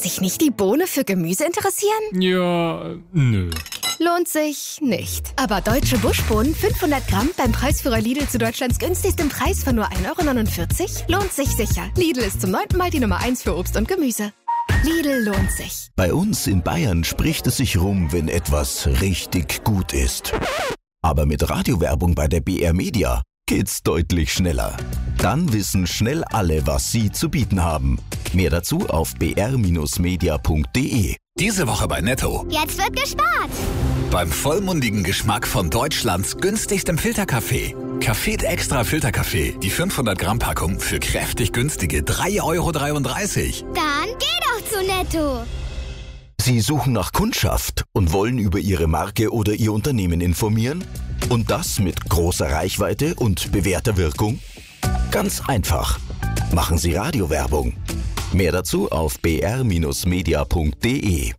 sich nicht die Bohne für Gemüse interessieren? Ja, nö. Lohnt sich nicht. Aber deutsche Buschbohnen 500 Gramm beim Preisführer Lidl zu Deutschlands günstigstem Preis von nur 1,49 € lohnt sich sicher. Lidl ist zum 9. Mal die Nummer 1 für Obst und Gemüse. Lidl lohnt sich. Bei uns in Bayern spricht es sich rum, wenn etwas richtig gut ist. Aber mit Radiowerbung bei der BR Media geht's deutlich schneller. Dann wissen schnell alle, was sie zu bieten haben. Mehr dazu auf br-media.de. Diese Woche bei Netto. Jetzt wird gespart. Beim vollmundigen Geschmack von Deutschlands günstigstem Filterkaffee. Café Extra Filterkaffee. Die 500 Gramm Packung für kräftig günstige 3,33 €. Dann geh doch zu Netto. Sie suchen nach Kundschaft und wollen über Ihre Marke oder Ihr Unternehmen informieren? Und das mit großer Reichweite und bewährter Wirkung? Ganz einfach. Machen Sie Radiowerbung. Mehr dazu auf br-media.de.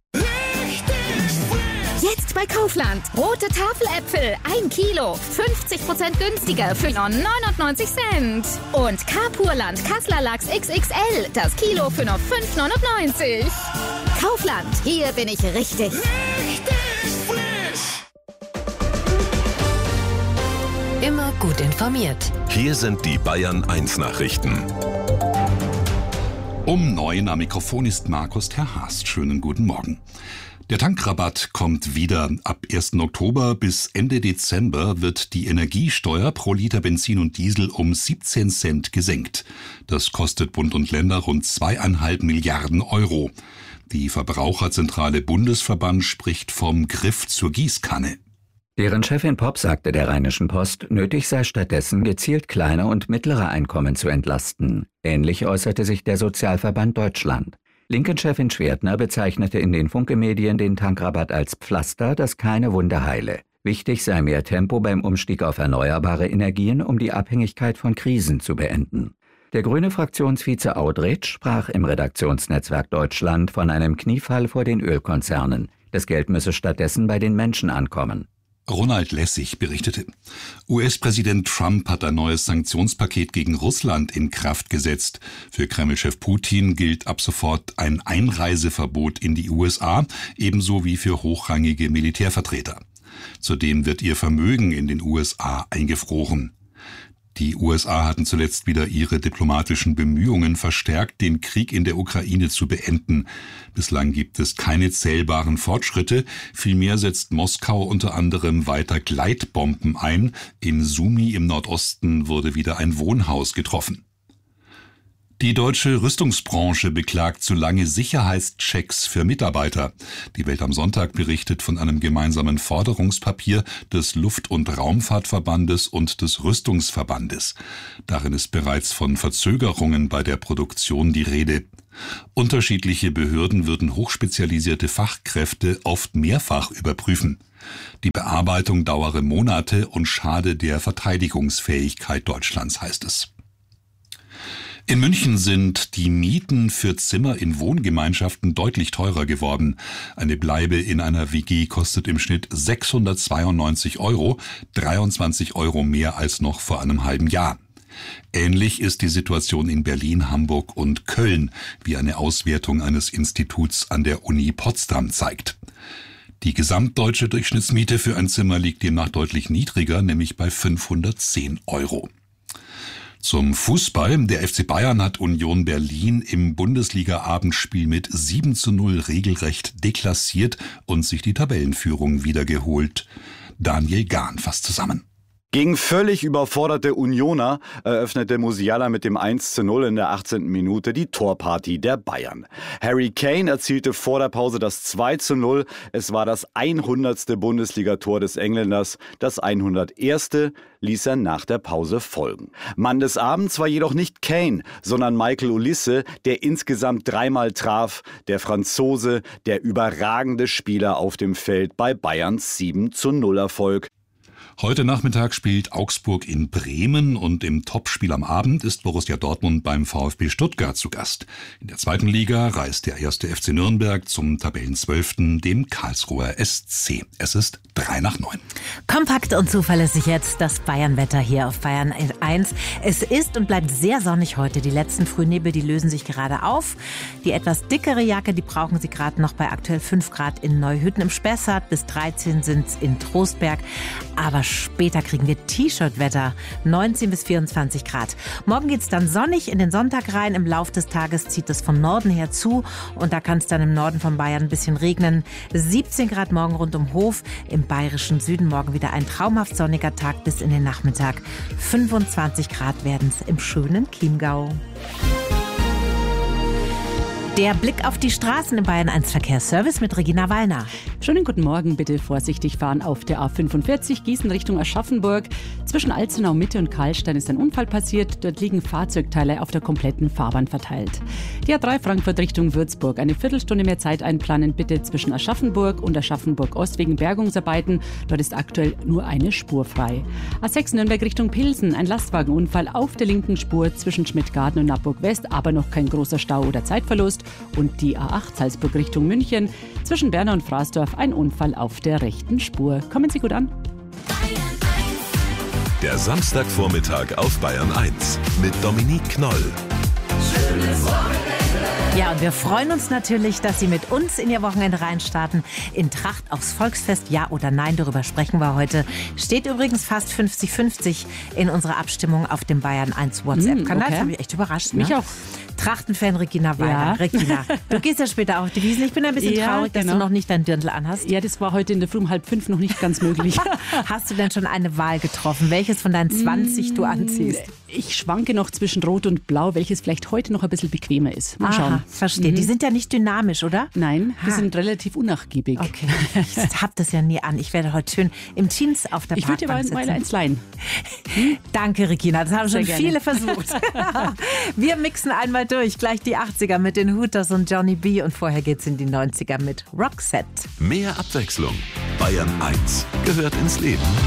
Jetzt bei Kaufland. Rote Tafeläpfel, 1 Kilo, 50% günstiger für 99 Cent. Und Carpurland Kassler Lachs XXL, das Kilo für nur 5,99 €. Kaufland, hier bin ich richtig. Immer gut informiert. Hier sind die Bayern 1 Nachrichten. Um 9 am Mikrofon ist Markus Terhast. Schönen guten Morgen. Der Tankrabatt kommt wieder. Ab 1. Oktober bis Ende Dezember wird die Energiesteuer pro Liter Benzin und Diesel um 17 Cent gesenkt. Das kostet Bund und Länder rund 2,5 Milliarden €. Die Verbraucherzentrale Bundesverband spricht vom Griff zur Gießkanne. Deren Chefin Popp sagte der Rheinischen Post, nötig sei stattdessen gezielt kleine und mittlere Einkommen zu entlasten. Ähnlich äußerte sich der Sozialverband Deutschland. Linken-Chefin Schwertner bezeichnete in den Funke-Medien den Tankrabatt als Pflaster, das keine Wunde heile. Wichtig sei mehr Tempo beim Umstieg auf erneuerbare Energien, um die Abhängigkeit von Krisen zu beenden. Der grüne Fraktionsvize Audretsch sprach im Redaktionsnetzwerk Deutschland von einem Kniefall vor den Ölkonzernen. Das Geld müsse stattdessen bei den Menschen ankommen. Ronald Lessig berichtete, US-Präsident Trump hat ein neues Sanktionspaket gegen Russland in Kraft gesetzt. Für Kreml-Chef Putin gilt ab sofort ein Einreiseverbot in die USA, ebenso wie für hochrangige Militärvertreter. Zudem wird ihr Vermögen in den USA eingefroren. Die USA hatten zuletzt wieder ihre diplomatischen Bemühungen verstärkt, den Krieg in der Ukraine zu beenden. Bislang gibt es keine zählbaren Fortschritte. Vielmehr setzt Moskau unter anderem weiter Gleitbomben ein. In Sumy im Nordosten wurde wieder ein Wohnhaus getroffen. Die deutsche Rüstungsbranche beklagt zu lange Sicherheitschecks für Mitarbeiter. Die Welt am Sonntag berichtet von einem gemeinsamen Forderungspapier des Luft- und Raumfahrtverbandes und des Rüstungsverbandes. Darin ist bereits von Verzögerungen bei der Produktion die Rede. Unterschiedliche Behörden würden hochspezialisierte Fachkräfte oft mehrfach überprüfen. Die Bearbeitung dauere Monate und schade der Verteidigungsfähigkeit Deutschlands, heißt es. In München sind die Mieten für Zimmer in Wohngemeinschaften deutlich teurer geworden. Eine Bleibe in einer WG kostet im Schnitt 692 €, 23 € mehr als noch vor einem halben Jahr. Ähnlich ist die Situation in Berlin, Hamburg und Köln, wie eine Auswertung eines Instituts an der Uni Potsdam zeigt. Die gesamtdeutsche Durchschnittsmiete für ein Zimmer liegt demnach deutlich niedriger, nämlich bei 510 €. Zum Fußball. Der FC Bayern hat Union Berlin im Bundesliga-Abendspiel mit 7:0 regelrecht deklassiert und sich die Tabellenführung wiedergeholt. Daniel Gahn fasst zusammen. Gegen völlig überforderte Unioner eröffnete Musiala mit dem 1:0 in der 18. Minute die Torparty der Bayern. Harry Kane erzielte vor der Pause das 2:0. Es war das 100. Bundesligator des Engländers. Das 101. ließ er nach der Pause folgen. Mann des Abends war jedoch nicht Kane, sondern Michael Olise, der insgesamt 3-mal traf. Der Franzose, der überragende Spieler auf dem Feld bei Bayerns 7:0-Erfolg. Heute Nachmittag spielt Augsburg in Bremen und im Topspiel am Abend ist Borussia Dortmund beim VfB Stuttgart zu Gast. In der zweiten Liga reist der 1. FC Nürnberg zum Tabellenzwölften, dem Karlsruher SC. Es ist 9:03. Kompakt und zuverlässig jetzt das Bayern-Wetter hier auf Bayern 1. Es ist und bleibt sehr sonnig heute. Die letzten Frühnebel, die lösen sich gerade auf. Die etwas dickere Jacke, die brauchen Sie gerade noch bei aktuell 5 Grad in Neuhütten im Spessart. Bis 13 sind es in Trostberg. Aber später kriegen wir T-Shirt-Wetter. 19 bis 24 Grad. Morgen geht es dann sonnig in den Sonntag rein. Im Lauf des Tages zieht es von Norden her zu. Und da kann es dann im Norden von Bayern ein bisschen regnen. 17 Grad morgen rund um Hof. Im bayerischen Süden morgen wieder ein traumhaft sonniger Tag bis in den Nachmittag. 25 Grad werden es im schönen Chiemgau. Der Blick auf die Straßen im Bayern 1 Verkehrsservice mit Regina Wallner. Schönen guten Morgen, bitte vorsichtig fahren auf der A45 Gießen Richtung Aschaffenburg. Zwischen Alzenau Mitte und Karlstein ist ein Unfall passiert. Dort liegen Fahrzeugteile auf der kompletten Fahrbahn verteilt. Die A3 Frankfurt Richtung Würzburg. Eine Viertelstunde mehr Zeit einplanen bitte zwischen Aschaffenburg und Aschaffenburg Ost wegen Bergungsarbeiten. Dort ist aktuell nur eine Spur frei. A6 Nürnberg Richtung Pilsen. Ein Lastwagenunfall auf der linken Spur zwischen Schmidtgarten und Nappburg West, aber noch kein großer Stau oder Zeitverlust. Und die A8 Salzburg Richtung München. Zwischen Bernau und Fraßdorf ein Unfall auf der rechten Spur. Kommen Sie gut an. Der Samstagvormittag auf Bayern 1 mit Dominique Knoll. Ja, und wir freuen uns natürlich, dass Sie mit uns in Ihr Wochenende reinstarten. In Tracht aufs Volksfest, ja oder nein, darüber sprechen wir heute. Steht übrigens fast 50-50 in unserer Abstimmung auf dem Bayern 1 WhatsApp-Kanal. Okay. Das hat mich echt überrascht. Mich auch. Trachtenfan Regina Wallner. Ja. Regina, du gehst ja später auf die Wiesn. Ich bin ein bisschen traurig, dass du noch nicht dein Dirndl anhast. Ja, das war heute in der Früh um 4:30 noch nicht ganz möglich. Hast du denn schon eine Wahl getroffen, welches von deinen 20 du anziehst? Ich schwanke noch zwischen Rot und Blau, welches vielleicht heute noch ein bisschen bequemer ist. Mal schauen. Verstehe. Die sind ja nicht dynamisch, oder? Nein, die sind relativ unnachgiebig. Okay, ich hab das ja nie an. Ich werde heute schön im Jeans auf der Parkbank Ich würde dir mal eins leihen. Danke, Regina. Das haben Sehr schon gerne. viele versucht. Wir mixen einmal durch. Gleich die 80er mit den Hooters und Johnny B. Und vorher geht's in die 90er mit Roxette. Mehr Abwechslung. Bayern 1 gehört ins Leben.